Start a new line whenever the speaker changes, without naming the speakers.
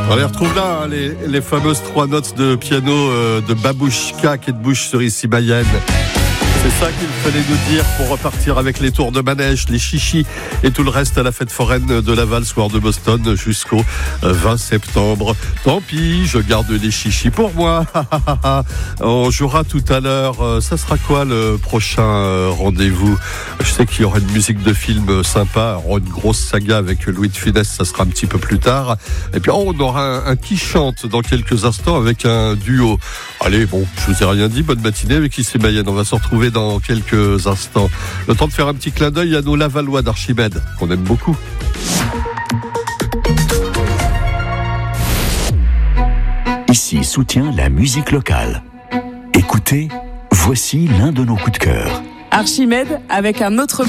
On les retrouve là, hein, les fameuses 3 notes de piano de Babouchka, Kate Bush sur Ici Mayenne. C'est ça qu'il fallait nous dire pour repartir avec les tours de manège, les chichis et tout le reste à la fête foraine de Laval, soir de Boston, jusqu'au 20 septembre. Tant pis, je garde les chichis pour moi. On jouera tout à l'heure. Ça sera quoi le prochain rendez-vous? Je sais qu'il y aura une musique de film sympa, une grosse saga avec Louis de Funès, ça sera un petit peu plus tard. Et puis on aura un qui chante dans quelques instants avec un duo. Allez, bon, je vous ai rien dit, bonne matinée avec Ici Mayenne. On va se retrouver dans quelques instants. Le temps de faire un petit clin d'œil à nos Lavallois d'Archimède, qu'on aime beaucoup.
Ici soutient la musique locale. Écoutez, voici l'un de nos coups de cœur.
Archimède avec un autre